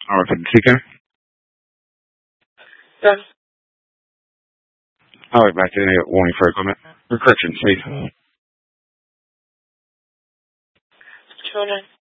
All right, for the chicken. Yes. All right, back to the warning for equipment. Correction, please. Children.